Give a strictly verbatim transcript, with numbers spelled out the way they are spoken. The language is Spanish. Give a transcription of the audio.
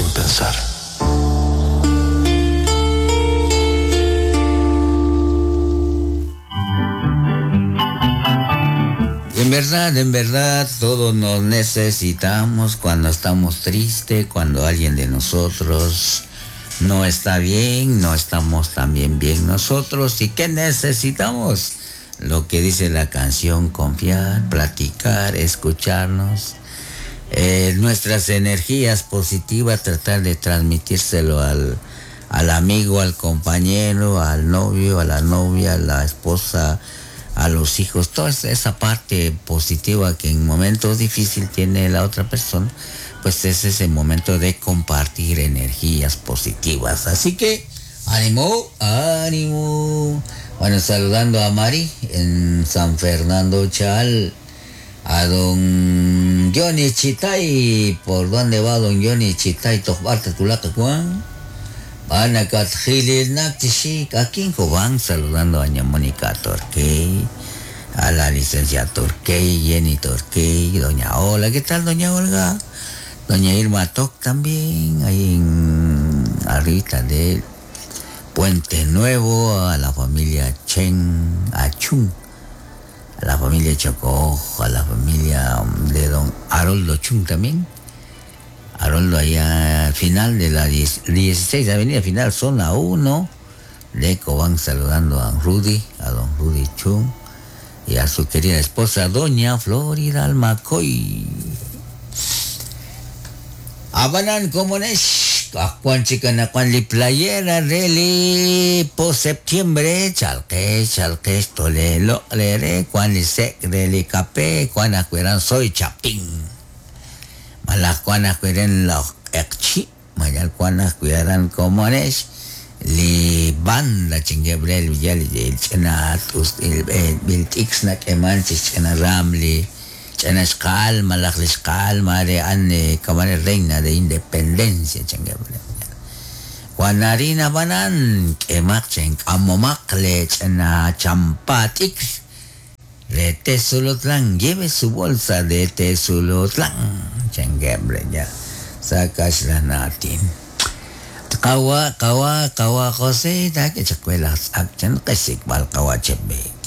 sin pensar. En verdad, en verdad, todos nos necesitamos cuando estamos tristes, cuando alguien de nosotros no está bien, no estamos también bien nosotros. ¿Y qué necesitamos? Lo que dice la canción, confiar, platicar, escucharnos. Eh, nuestras energías positivas, tratar de transmitírselo al, al amigo, al compañero, al novio, a la novia, a la esposa, a los hijos, toda esa parte positiva que en momentos difíciles tiene la otra persona, pues es ese momento de compartir energías positivas. Así que, ánimo, ánimo. Bueno, saludando a Mari en San Fernando Chal, a don Johnny Chitay. ¿Por dónde va don Johnny Chitay? Tocbarte Culaca Juan. Van a Catjilil Nactishik, aquí en Cobán, saludando a doña Mónica Torquay, a la licenciada Torquay, Jenny Torquay, doña Ola. ¿Qué tal, doña Olga? Doña Irma Toc también, ahí en arriba de Puente Nuevo, a la familia Chen Achun, a la familia Chocó, a la familia de don Haroldo Chung también. Haroldo allá final de la dieciséis Avenida Final, zona uno de Cobán, saludando a Rudy, a don Rudy Chung y a su querida esposa doña Florida Almacoy. Abanan comunes, Juan Chicana, Juan Li Playera, Reli, po septiembre, Chalque, Chalque, Tolelo, Lere, Juan Li Sec, Reli Capé, Juan Acueran, soy Chapín. Malah kuanas kuiren los ekchi, mayal kuanas kuiran comunes, li banda chingebrel vijal il chena tus il bil tixna keman chena ramli, chena skal malah skal mare ane kamane reina de independencia chingebrel. Kuanarina banan kemak chen amomakle chena champatix. De Tesulotlan, lleve su bolsa de Tesulotlan. Chengebre ya. Sacas la natin. Kawa, kawa, kawa Jose, da que chacuelas, achan que se cual kawa chebe.